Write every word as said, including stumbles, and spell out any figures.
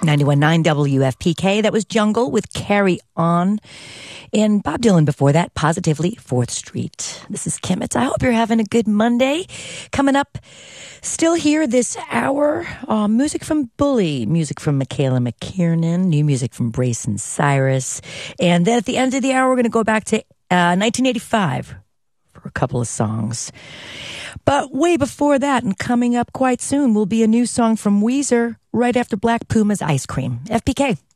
ninety-one point nine W F P K. That was Jungle with Carry On. And Bob Dylan before that, Positively fourth Street. This is Kimmets. I hope you're having a good Monday. Coming up, still here this hour, uh, music from Bully, music from Michaela McKiernan, new music from Brayson Cyrus. And then at the end of the hour, we're going to go back to uh, nineteen eighty-five for a couple of songs. But way before that, and coming up quite soon, will be a new song from Weezer right after Black Puma's Ice Cream. F P K.